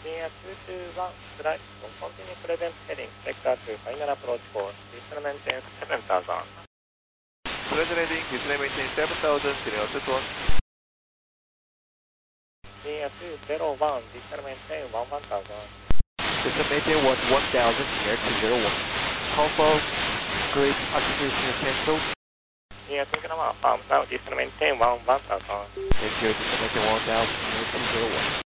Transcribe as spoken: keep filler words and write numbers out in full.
Senior two two one, flight will continue present heading vector to final approach course, descent maintain seven thousand. Present heading, descent maintain seven thousand, Senior two two one. Senior two zero one, descent maintain one thousand. Descent maintain one one thousand, Senior two zero one. Confirm, grid activation cancel. Senior two zero one, farms out, descent maintain one thousand. Thank you, descent maintain one thousand, Senior two zero one.